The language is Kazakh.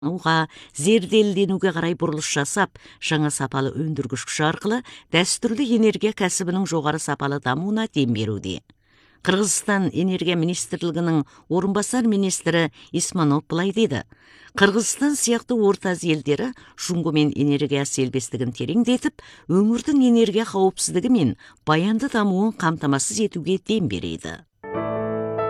зерделенуге қарай бұрылыш жасап, жаңа сапалы өндіргіш күш арқылы дәстүрлі энергия кәсібінің жоғары сапалы дамуына дем беруде. Қырғызстан энергия министрлігінің орынбасар министрі Исманов былай деді: Қырғызстан сияқты орта Азия елдері шуңғымен энергия селбестігін тереңдетіп, өңірдің энергия қауіпсіздігі мен баянды дамуын қамтамасыз етуге дем береді.